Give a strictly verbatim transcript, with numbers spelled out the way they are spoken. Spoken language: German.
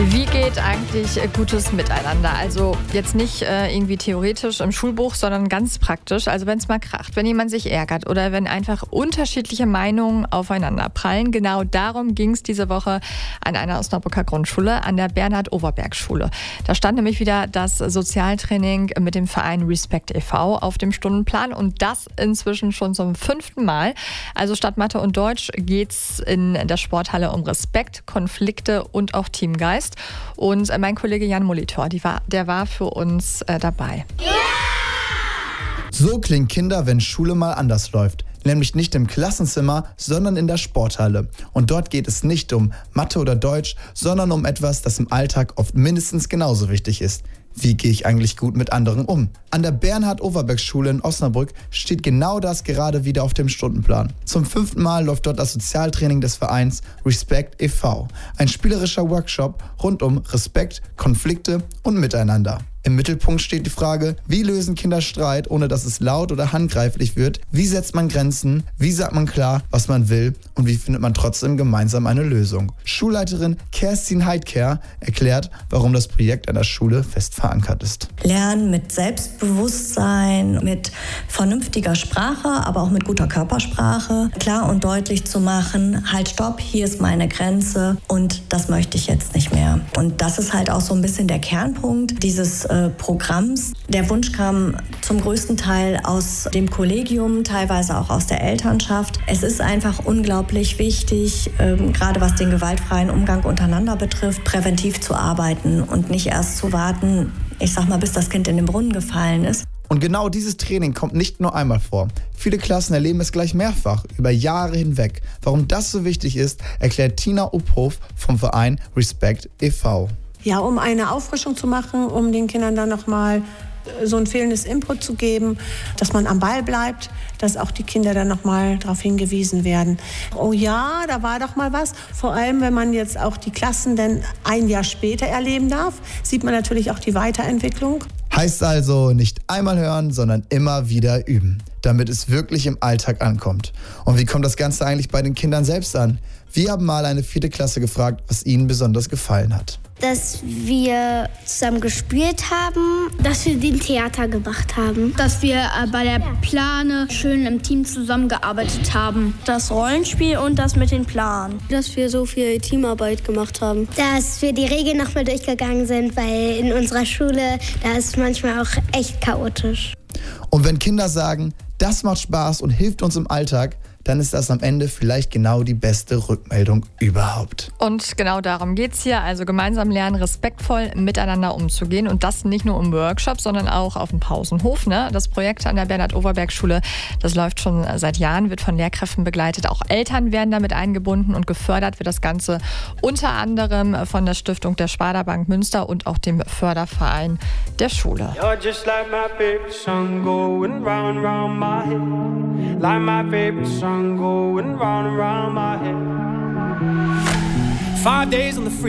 Wie geht eigentlich gutes Miteinander? Also jetzt nicht äh, irgendwie theoretisch im Schulbuch, sondern ganz praktisch. Also wenn es mal kracht, wenn jemand sich ärgert oder wenn einfach unterschiedliche Meinungen aufeinander prallen. Genau darum ging es diese Woche an einer Osnabrücker Grundschule, an der Bernhard-Overberg-Schule. Da stand nämlich wieder das Sozialtraining mit dem Verein Respect e V auf dem Stundenplan und das inzwischen schon zum fünften Mal. Also statt Mathe und Deutsch geht es in der Sporthalle um Respekt, Konflikte und auch Teamgeist. Und mein Kollege Jan Molitor, die war, der war für uns äh, dabei. So klingen Kinder, wenn Schule mal anders läuft. Nämlich nicht im Klassenzimmer, sondern in der Sporthalle. Und dort geht es nicht um Mathe oder Deutsch, sondern um etwas, das im Alltag oft mindestens genauso wichtig ist. Wie gehe ich eigentlich gut mit anderen um? An der Bernhard-Overberg-Schule in Osnabrück steht genau das gerade wieder auf dem Stundenplan. Zum fünften Mal läuft dort das Sozialtraining des Vereins Respect e V. Ein spielerischer Workshop rund um Respekt, Konflikte und Miteinander. Im Mittelpunkt steht die Frage, wie lösen Kinder Streit, ohne dass es laut oder handgreiflich wird? Wie setzt man Grenzen? Wie sagt man klar, was man will? Und wie findet man trotzdem gemeinsam eine Lösung? Schulleiterin Kerstin Heidker erklärt, warum das Projekt an der Schule fest verankert ist. Lernen mit Selbstbewusstsein, mit vernünftiger Sprache, aber auch mit guter Körpersprache, klar und deutlich zu machen, halt stopp, hier ist meine Grenze und das möchte ich jetzt nicht mehr. Und das ist halt auch so ein bisschen der Kernpunkt dieses Programms. Der Wunsch kam zum größten Teil aus dem Kollegium, teilweise auch aus der Elternschaft. Es ist einfach unglaublich wichtig, ähm, gerade was den gewaltfreien Umgang untereinander betrifft, präventiv zu arbeiten und nicht erst zu warten, ich sag mal, bis das Kind in den Brunnen gefallen ist. Und genau dieses Training kommt nicht nur einmal vor. Viele Klassen erleben es gleich mehrfach, über Jahre hinweg. Warum das so wichtig ist, erklärt Tina Uphof vom Verein Respect e V. Ja, um eine Auffrischung zu machen, um den Kindern dann nochmal so ein fehlendes Input zu geben, dass man am Ball bleibt, dass auch die Kinder dann nochmal darauf hingewiesen werden. Oh ja, da war doch mal was. Vor allem, wenn man jetzt auch die Klassen dann ein Jahr später erleben darf, sieht man natürlich auch die Weiterentwicklung. Heißt also, nicht einmal hören, sondern immer wieder üben, damit es wirklich im Alltag ankommt. Und wie kommt das Ganze eigentlich bei den Kindern selbst an? Wir haben mal eine vierte Klasse gefragt, was ihnen besonders gefallen hat. Dass wir zusammen gespielt haben. Dass wir den Theater gemacht haben. Dass wir äh, bei der Plane schön im Team zusammengearbeitet haben. Das Rollenspiel und das mit den Planen. Dass wir so viel Teamarbeit gemacht haben. Dass wir die Regeln nochmal durchgegangen sind, weil in unserer Schule, da ist manchmal auch echt chaotisch. Und wenn Kinder sagen, das macht Spaß und hilft uns im Alltag, dann ist das am Ende vielleicht genau die beste Rückmeldung überhaupt. Und genau darum geht es hier. Also gemeinsam lernen, respektvoll miteinander umzugehen. Und das nicht nur im Workshop, sondern auch auf dem Pausenhof. Ne? Das Projekt an der Bernhard-Overberg-Schule, das läuft schon seit Jahren, wird von Lehrkräften begleitet. Auch Eltern werden damit eingebunden und gefördert wird das Ganze unter anderem von der Stiftung der Sparda Bank Münster und auch dem Förderverein der Schule. You're just like my favorite song going round and round my head. Like my favorite song going round and round my head. Five days on the free